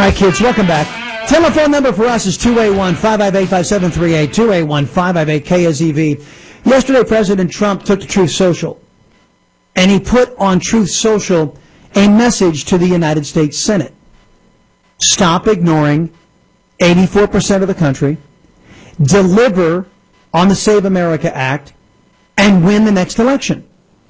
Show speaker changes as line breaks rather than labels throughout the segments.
right, kids, welcome back. Telephone number for us is 281-558-5738, 281-558-KSEV. Yesterday, President Trump took to Truth Social, and he put on Truth Social a message to the United States Senate. Stop ignoring 84% of the country, deliver on the Save America Act, and win the next election.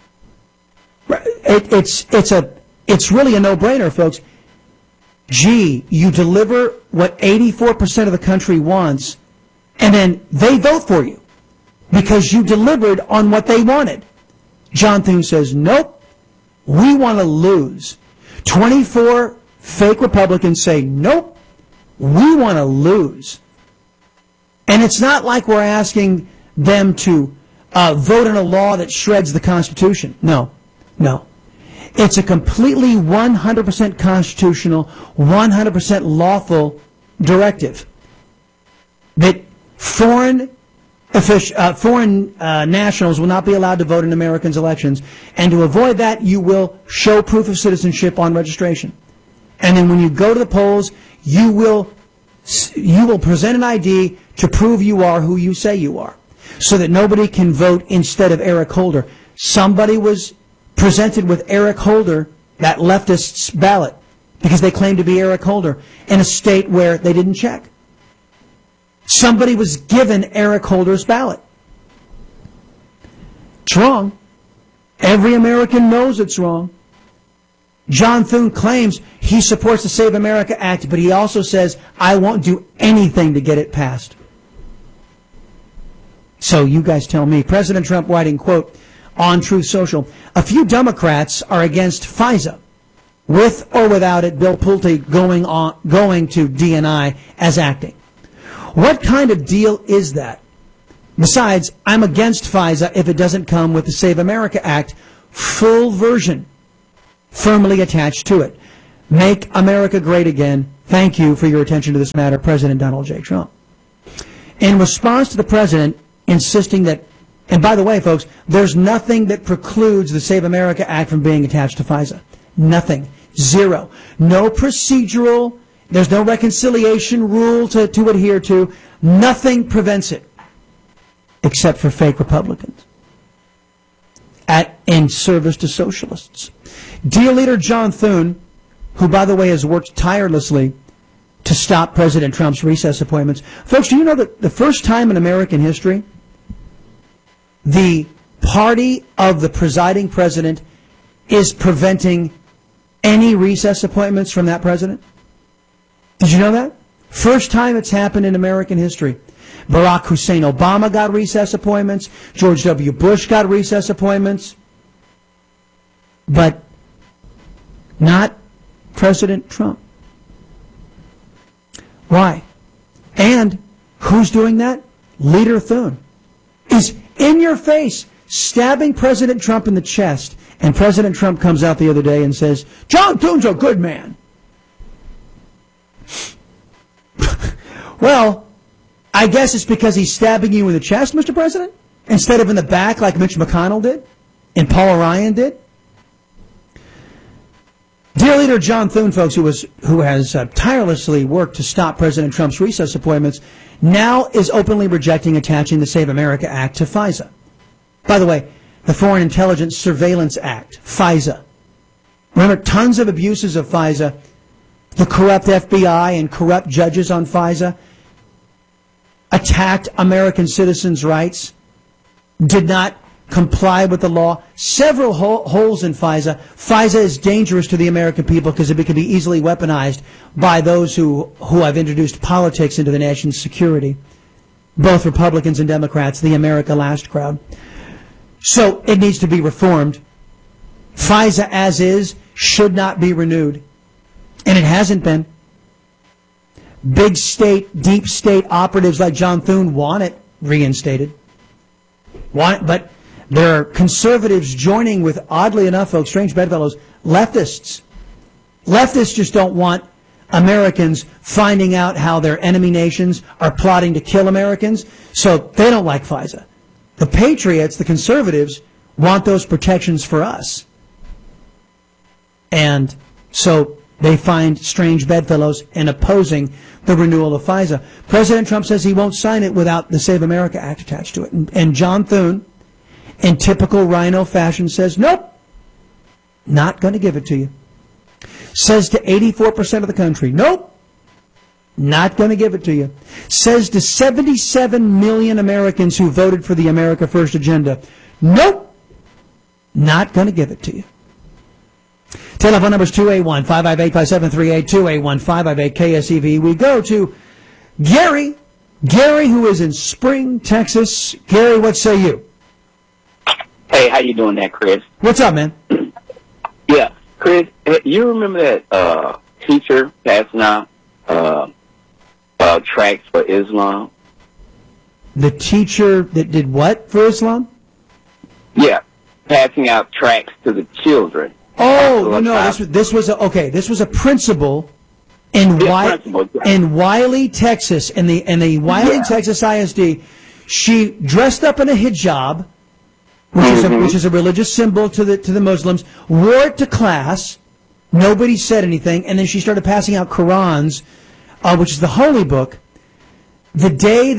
It's really a no-brainer, folks. Gee, you deliver what 84% of the country wants, and then they vote for you because you delivered on what they wanted. John Thune says, nope, we want to lose. 24 fake Republicans say, nope, we want to lose. And it's not like we're asking them to vote on a law that shreds the Constitution. No. It's a completely 100% constitutional, 100% lawful directive that foreign nationals will not be allowed to vote in Americans' elections. And to avoid that, you will show proof of citizenship on registration. And then when you go to the polls, you will present an ID to prove you are who you say you are, so that nobody can vote instead of Eric Holder. Somebody was presented with Eric Holder, that leftist's ballot, because they claimed to be Eric Holder in a state where they didn't check. Somebody was given Eric Holder's ballot. It's wrong. Every American knows it's wrong. John Thune claims he supports the Save America Act, but he also says, I won't do anything to get it passed. So you guys tell me. President Trump writing, quote, on Truth Social, a few Democrats are against FISA. With or without it, Bill Pulte going to DNI as acting. What kind of deal is that? Besides, I'm against FISA if it doesn't come with the Save America Act full version firmly attached to it. Make America great again. Thank you for your attention to this matter, President Donald J. Trump. In response to the president insisting that, and by the way, folks, there's nothing that precludes the Save America Act from being attached to FISA. Nothing. Zero. No procedural, there's no reconciliation rule to adhere to. Nothing prevents it, except for fake Republicans in service to socialists. Dear Leader John Thune, who, by the way, has worked tirelessly to stop President Trump's recess appointments. Folks, do you know that the first time in American history, the party of the presiding president is preventing any recess appointments from that president? Did you know that? First time it's happened in American history. Barack Hussein Obama got recess appointments. George W. Bush got recess appointments. But not President Trump. Why? And who's doing that? Leader Thune is in your face, stabbing President Trump in the chest. And President Trump comes out the other day and says, John Thune's a good man. Well, I guess it's because he's stabbing you in the chest, Mr. President, instead of in the back like Mitch McConnell did and Paul Ryan did. Dear Leader John Thune, folks, who has tirelessly worked to stop President Trump's recess appointments, now is openly rejecting attaching the Save America Act to FISA. By the way, the Foreign Intelligence Surveillance Act, FISA. Remember, tons of abuses of FISA. The corrupt FBI and corrupt judges on FISA attacked American citizens' rights, did not comply with the law. Several holes in FISA. FISA is dangerous to the American people because it can be easily weaponized by those who have introduced politics into the nation's security. Both Republicans and Democrats, the America Last crowd. So it needs to be reformed. FISA as is should not be renewed. And it hasn't been. Big state, deep state operatives like John Thune want it reinstated. But there are conservatives joining with, oddly enough, folks, strange bedfellows, leftists. Leftists just don't want Americans finding out how their enemy nations are plotting to kill Americans, so they don't like FISA. The patriots, the conservatives, want those protections for us. And so They find strange bedfellows in opposing the renewal of FISA. President Trump says he won't sign it without the Save America Act attached to it. And John Thune, in typical rhino fashion, says, nope, not going to give it to you. Says to 84% of the country, nope, not going to give it to you. Says to 77 million Americans who voted for the America First agenda, nope, not going to give it to you. Telephone number is 281-558-5738, 281-558-KSEV. We go to Gary. Gary, who is in Spring, Texas. Gary, what say you?
Hey, how you doing there, Chris?
What's up, man?
Yeah, Chris, you remember that teacher passing out tracts for Islam?
The teacher that did what for Islam?
Yeah, passing out tracts to the children.
Oh, no, this was a principal in Wiley, Texas, in the Wiley, Texas ISD. She dressed up in a hijab, which is a religious symbol to the Muslims, wore it to class. Nobody said anything, and then she started passing out Qurans, which is the holy book. The day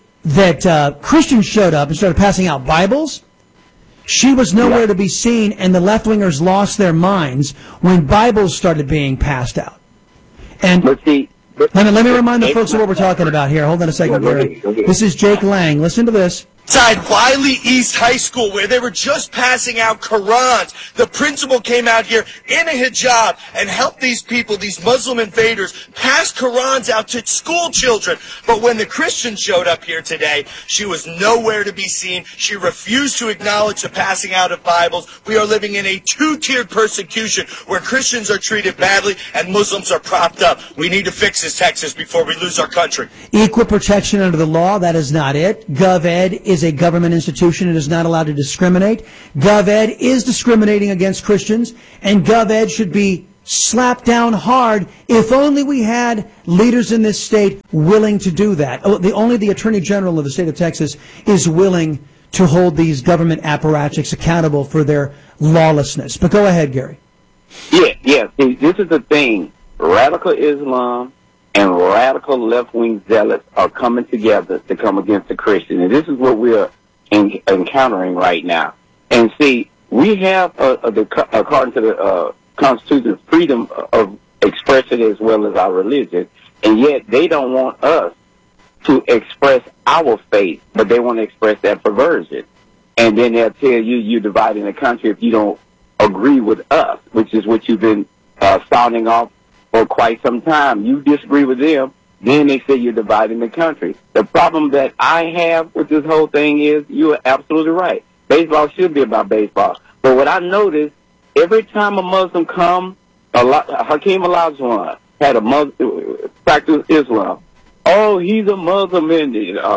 that Christians showed up and started passing out Bibles, she was nowhere to be seen, and the left-wingers lost their minds when Bibles started being passed out. And let me remind the folks of what we're talking about here. Hold on a second, Gary. This is Jake Lang. Listen to this.
Inside Wiley East High School, where they were just passing out Qurans, the principal came out here in a hijab and helped these people, these Muslim invaders, pass Qurans out to school children. But when the Christians showed up here today, she was nowhere to be seen. She refused to acknowledge the passing out of Bibles. We are living in a two-tiered persecution where Christians are treated badly and Muslims are propped up. We need to fix this, Texas, before we lose our country.
Equal protection under the law, that is not it. GovEd is a government institution. It is not allowed to discriminate. GovEd is discriminating against Christians, and GovEd should be slapped down hard. If only we had leaders in this state willing to do that. Only the Attorney General of the state of Texas is willing to hold these government apparatchiks accountable for their lawlessness. But go ahead, Gary.
Yeah. See, this is the thing. Radical Islam and radical left-wing zealots are coming together to come against the Christians. And this is what we're encountering right now. And see, we have, according to the Constitution, freedom of expression as well as our religion, and yet they don't want us to express our faith, but they want to express that perversion. And then they'll tell you you're dividing the country if you don't agree with us, which is what you've been sounding off for quite some time. You disagree with them, then they say you're dividing the country. The problem that I have with this whole thing is you're absolutely right. Baseball should be about baseball. But what I noticed, every time a Muslim comes, Hakeem Olajuwon had a Muslim practice Islam. Oh, he's a Muslim, and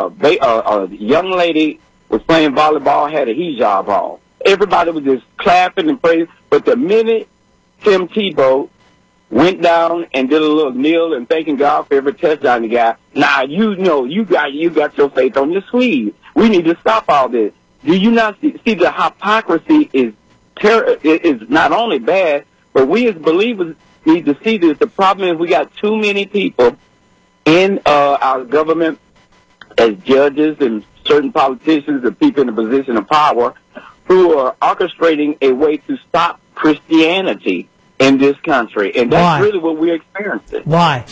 a young lady was playing volleyball, had a hijab on. Everybody was just clapping and praising. But the minute Tim Tebow went down and did a little kneel and thanking God for every touchdown he got, now you know you got your faith on your sleeve. We need to stop all this. Do you not see the hypocrisy is not only bad, but we as believers need to see this. The problem is we got too many people in our government as judges and certain politicians and people in a position of power who are orchestrating a way to stop Christianity in this country. And that's really what we're experiencing.
Why?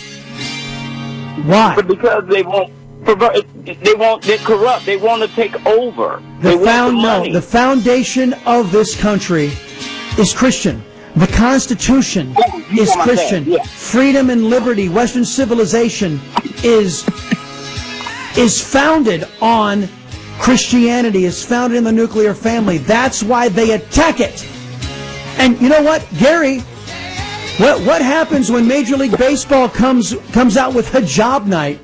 But because they're corrupt. They want to take over.
The foundation of this country is Christian. The Constitution is Christian. Yeah. Freedom and liberty, Western civilization is founded on Christianity, is founded in the nuclear family. That's why they attack it. And you know what, Gary? What happens when Major League Baseball comes out with hijab night?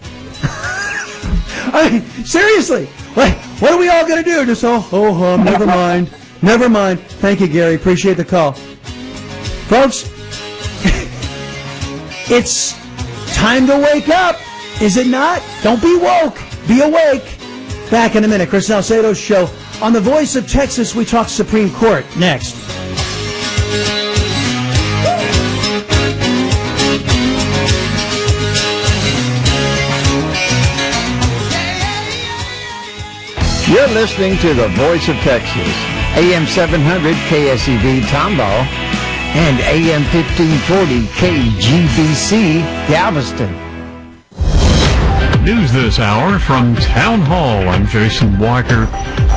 I mean, seriously, what are we all going to do? Just, never mind. Never mind. Thank you, Gary. Appreciate the call. Folks, it's time to wake up, is it not? Don't be woke. Be awake. Back in a minute. Chris Salcedo's show. On the Voice of Texas, we talk Supreme Court next.
You're listening to the Voice of Texas, AM 700 KSEV Tomball and AM 1540 KGBC Galveston.
News this hour from Town Hall. I'm Jason Walker.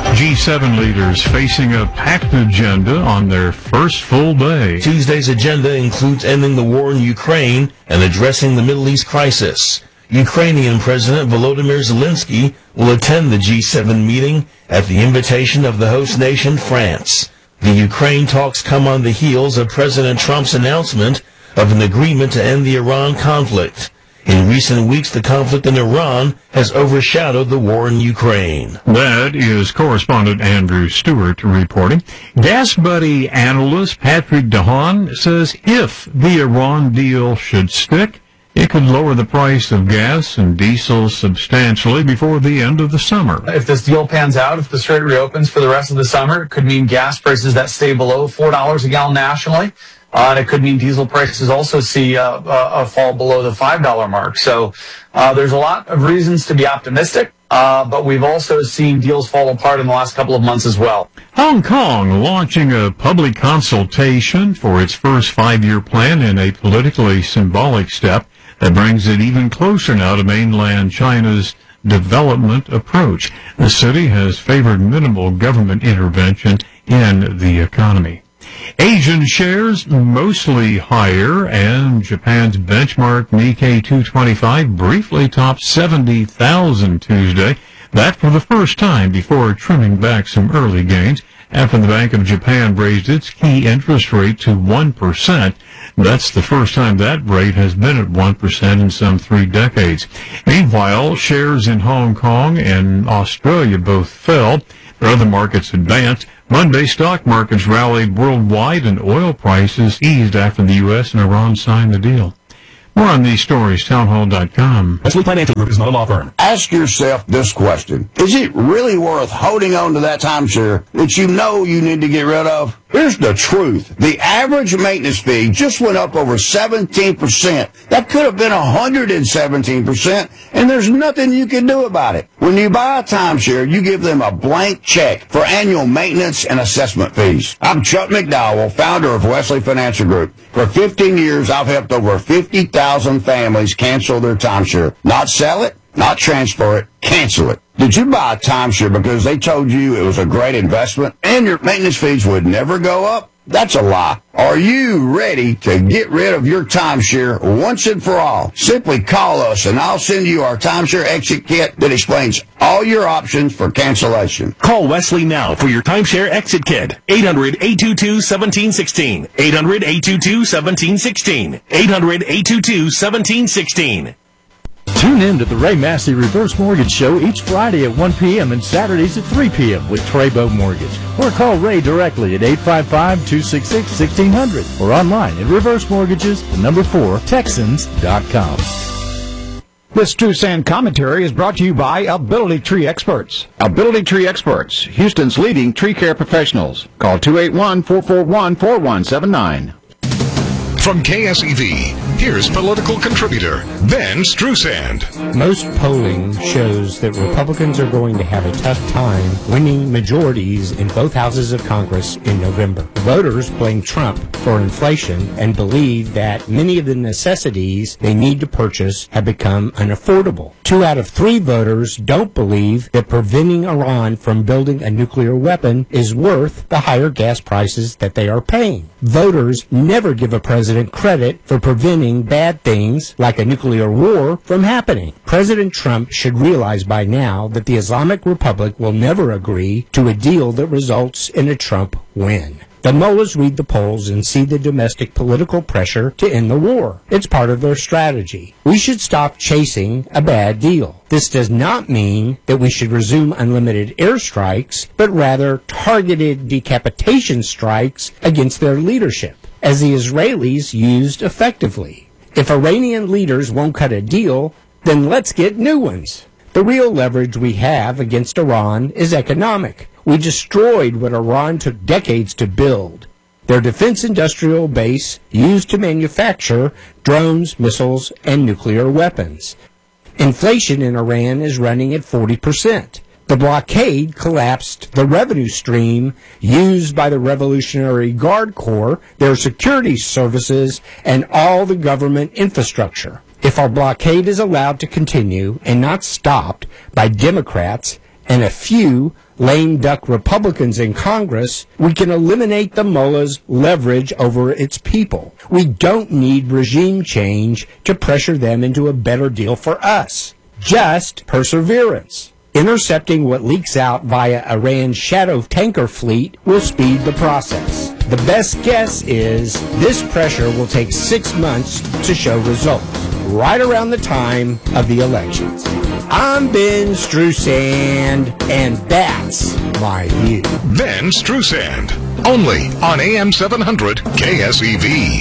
G7 leaders facing a packed agenda on their first full day.
Tuesday's agenda includes ending the war in Ukraine and addressing the Middle East crisis. Ukrainian President Volodymyr Zelensky will attend the G7 meeting at the invitation of the host nation, France. The Ukraine talks come on the heels of President Trump's announcement of an agreement to end the Iran conflict. In recent weeks, the conflict in Iran has overshadowed the war in Ukraine.
That is correspondent Andrew Stewart reporting. Gas Buddy analyst Patrick DeHaan says if the Iran deal should stick, it could lower the price of gas and diesel substantially before the end of the summer.
If this deal pans out, if the strait reopens for the rest of the summer, it could mean gas prices that stay below $4 a gallon nationally. And it could mean diesel prices also see a fall below the $5 mark. So there's a lot of reasons to be optimistic, but we've also seen deals fall apart in the last couple of months as well.
Hong Kong launching a public consultation for its first 5-year plan in a politically symbolic step that brings it even closer now to mainland China's development approach. The city has favored minimal government intervention in the economy. Asian shares mostly higher, and Japan's benchmark Nikkei 225 briefly topped 70,000 Tuesday. That for the first time before trimming back some early gains after the Bank of Japan raised its key interest rate to 1%. That's the first time that rate has been at 1% in some 3 decades. Meanwhile, shares in Hong Kong and Australia both fell. Their other markets advanced. Monday, stock markets rallied worldwide and oil prices eased after the U.S. and Iran signed the deal. More on these stories, townhall.com.
Wesley Financial Group is not a law firm. Ask yourself this question. Is it really worth holding on to that timeshare that you know you need to get rid of? Here's the truth. The average maintenance fee just went up over 17%. That could have been 117%, and there's nothing you can do about it. When you buy a timeshare, you give them a blank check for annual maintenance and assessment fees. I'm Chuck McDowell, founder of Wesley Financial Group. For 15 years, I've helped over 50,000 families cancel their timeshare. Not sell it, not transfer it, cancel it. Did you buy a timeshare because they told you it was a great investment and your maintenance fees would never go up? That's a lie. Are you ready to get rid of your timeshare once and for all? Simply call us and I'll send you our timeshare exit kit that explains all your options for cancellation.
Call Wesley now for your timeshare exit kit. 800-822-1716. 800-822-1716. 800-822-1716.
Tune in to the Ray Massey Reverse Mortgage Show each Friday at 1 p.m. and Saturdays at 3 p.m. with Treybo Mortgage. Or call Ray directly at 855-266-1600 or online at reversemortgages4texans.com.
This True Sand commentary is brought to you by Ability Tree Experts. Ability Tree Experts, Houston's leading tree care professionals. Call 281-441-4179.
From KSEV, here's political contributor Ben Strusand.
Most polling shows that Republicans are going to have a tough time winning majorities in both houses of Congress in November. Voters blame Trump for inflation and believe that many of the necessities they need to purchase have become unaffordable. 2 out of 3 voters don't believe that preventing Iran from building a nuclear weapon is worth the higher gas prices that they are paying. Voters never give a president credit for preventing bad things like a nuclear war from happening. President Trump should realize by now that the Islamic Republic will never agree to a deal that results in a Trump win. The mullahs read the polls and see the domestic political pressure to end the war. It's part of their strategy. We should stop chasing a bad deal. This does not mean that we should resume unlimited airstrikes, but rather targeted decapitation strikes against their leadership, as the Israelis used effectively. If Iranian leaders won't cut a deal, then let's get new ones. The real leverage we have against Iran is economic. We destroyed what Iran took decades to build. Their defense industrial base used to manufacture drones, missiles, and nuclear weapons. Inflation in Iran is running at 40%. The blockade collapsed the revenue stream used by the Revolutionary Guard Corps, their security services, and all the government infrastructure. If our blockade is allowed to continue and not stopped by Democrats and a few lame duck Republicans in Congress, we can eliminate the mullah's leverage over its people. We don't need regime change to pressure them into a better deal for us. Just perseverance. Intercepting what leaks out via Iran's shadow tanker fleet will speed the process. The best guess is this pressure will take 6 months to show results, right around the time of the elections. I'm Ben Strusand, and that's my view.
Ben Strusand, only on AM 700 KSEV.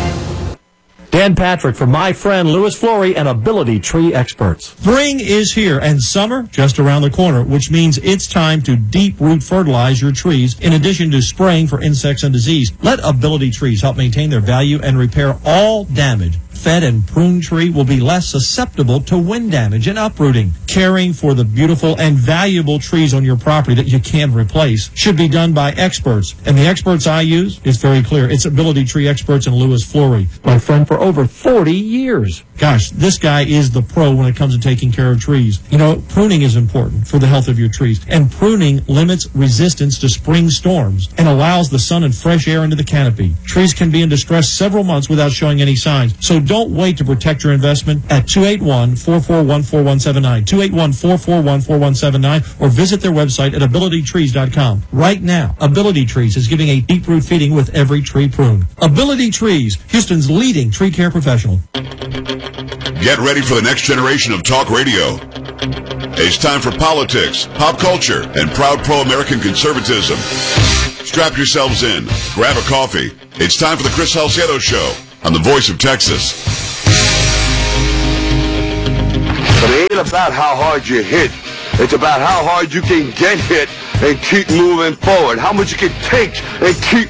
Dan Patrick for my friend Louis Flory and Ability Tree Experts.
Spring is here and summer just around the corner, which means it's time to deep root fertilize your trees in addition to spraying for insects and disease. Let Ability Trees help maintain their value and repair all damage. Fed and pruned tree will be less susceptible to wind damage and uprooting. Caring for the beautiful and valuable trees on your property that you can't replace should be done by experts. And the experts I use, it's very clear. It's Ability Tree Experts and Louis Flory, my friend for over 40 years. Gosh, this guy is the pro when it comes to taking care of trees. You know, pruning is important for the health of your trees. And pruning limits resistance to spring storms and allows the sun and fresh air into the canopy. Trees can be in distress several months without showing any signs. So don't wait to protect your investment at 281-441-4179, 281-441-4179, or visit their website at abilitytrees.com. Right now, Ability Trees is giving a deep root feeding with every tree pruned. Ability Trees, Houston's leading tree care professional.
Get ready for the next generation of talk radio. It's time for politics, pop culture, and proud pro-American conservatism. Strap yourselves in, grab a coffee. It's time for the Chris Salcedo Show on the Voice of Texas.
But it ain't about how hard you hit. It's about how hard you can get hit and keep moving forward. How much you can take and keep